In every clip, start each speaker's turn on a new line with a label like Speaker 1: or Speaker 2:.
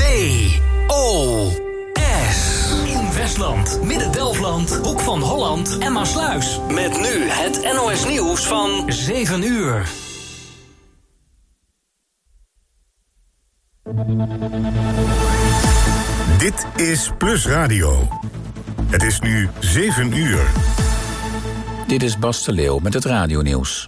Speaker 1: In Westland, Midden-Delfland, Hoek van Holland en Maasluis. Met nu het NOS Nieuws van 7 uur.
Speaker 2: Dit is Plus Radio. Het is nu 7 uur.
Speaker 3: Dit is Bas de Leeuw met het radionieuws.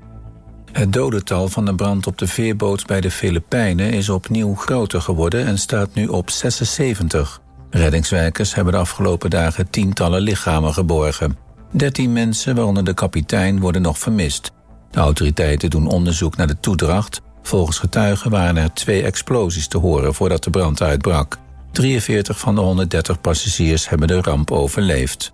Speaker 3: Het dodental van de brand op de veerboot bij de Filipijnen is opnieuw groter geworden en staat nu op 76. Reddingswerkers hebben de afgelopen dagen tientallen lichamen geborgen. 13 mensen, waaronder de kapitein, worden nog vermist. De autoriteiten doen onderzoek naar de toedracht. Volgens getuigen waren er 2 explosies te horen voordat de brand uitbrak. 43 van de 130 passagiers hebben de ramp overleefd.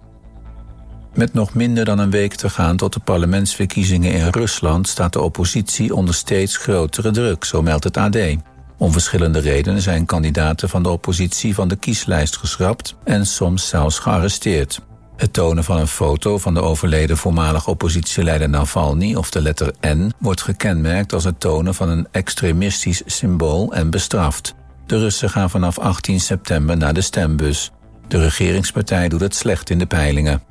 Speaker 3: Met nog minder dan een week te gaan tot de parlementsverkiezingen in Rusland staat de oppositie onder steeds grotere druk, zo meldt het AD. Om verschillende redenen zijn kandidaten van de oppositie van de kieslijst geschrapt en soms zelfs gearresteerd. Het tonen van een foto van de overleden voormalig oppositieleider Navalny of de letter N wordt gekenmerkt als het tonen van een extremistisch symbool en bestraft. De Russen gaan vanaf 18 september naar de stembus. De regeringspartij doet het slecht in de peilingen.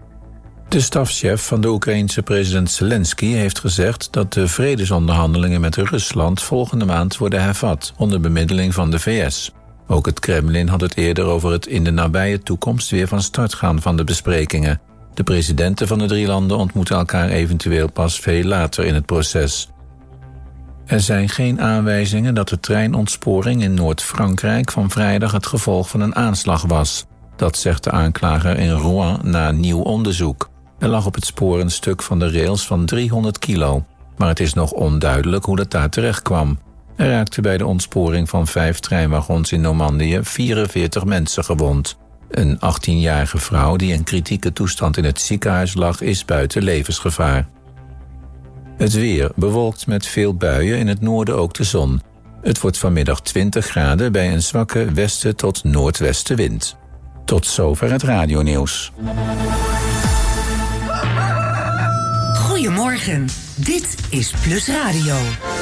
Speaker 3: De stafchef van de Oekraïense president Zelensky heeft gezegd dat de vredesonderhandelingen met Rusland volgende maand worden hervat onder bemiddeling van de VS. Ook het Kremlin had het eerder over het in de nabije toekomst weer van start gaan van de besprekingen. De presidenten van de 3 landen ontmoeten elkaar eventueel pas veel later in het proces. Er zijn geen aanwijzingen dat de treinontsporing in Noord-Frankrijk van vrijdag het gevolg van een aanslag was. Dat zegt de aanklager in Rouen na nieuw onderzoek. Er lag op het spoor een stuk van de rails van 300 kilo. Maar het is nog onduidelijk hoe dat daar terecht kwam. Er raakten bij de ontsporing van 5 treinwagons in Normandië 44 mensen gewond. Een 18-jarige vrouw die in kritieke toestand in het ziekenhuis lag is buiten levensgevaar. Het weer bewolkt met veel buien, in het noorden ook de zon. Het wordt vanmiddag 20 graden bij een zwakke westen tot noordwestenwind. Tot zover het radionieuws.
Speaker 4: Goedemorgen, dit is Plus Radio.